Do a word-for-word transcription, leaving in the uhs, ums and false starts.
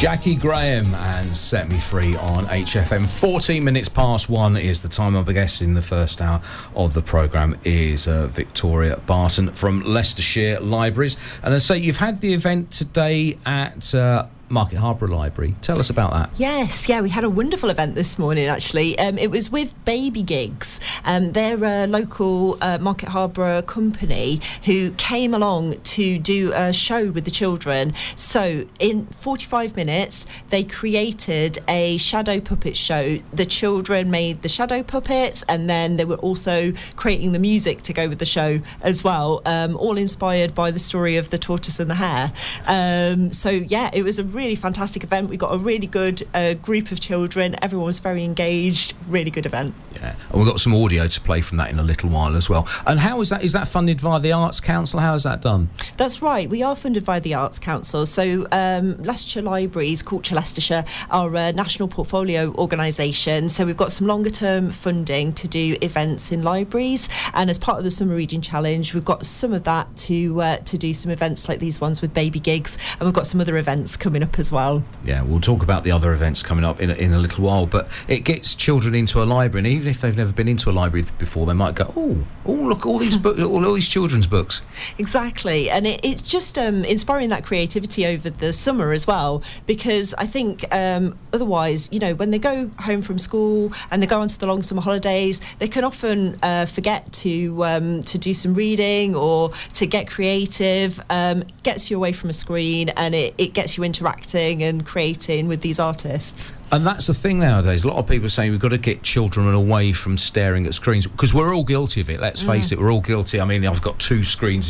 Jackie Graham and Set Me Free on H F M. fourteen minutes past one is the time. Our guest in the first hour of the programme is uh, Victoria Barton from Leicestershire Libraries. And as I say, you've had the event today at uh, Market Harborough Library. Tell us about that. Yes, yeah, we had a wonderful event this morning, actually. Um, it was with Baby Gigs. Um, they're a local uh, Market Harborough company who came along to do a show with the children. So in forty-five minutes, they created a shadow puppet show. The children made the shadow puppets, and then they were also creating the music to go with the show as well, um, all inspired by the story of the tortoise and the hare. Um, so, yeah, it was a really really fantastic event. We got a really good uh, group of children. Everyone was very engaged. Really good event. Yeah, and we've got some audio to play from that in a little while as well. And how is that? Is that funded via the Arts Council? How is that done? That's right. We are funded by the Arts Council. So um, Leicestershire Libraries, Culture Leicestershire, are a national portfolio organisation. So we've got some longer term funding to do events in libraries. And as part of the Summer Reading Challenge, we've got some of that to uh, to do some events like these ones with Baby Gigs. And we've got some other events coming up as well. Yeah, we'll talk about the other events coming up in a, in a little while, but it gets children into a library, and even if they've never been into a library before, they might go, oh, oh, look, all these books, all, all these children's books. Exactly, and it, it's just um, inspiring that creativity over the summer as well, because I think um, otherwise, you know, when they go home from school and they go onto the long summer holidays, they can often uh, forget to um, to do some reading or to get creative. Um, gets you away from a screen, and it, it gets you interacting and creating with these artists. And that's the thing nowadays. A lot of people are saying we've got to get children away from staring at screens, because we're all guilty of it. Let's face mm. it, we're all guilty. I mean, I've got two screens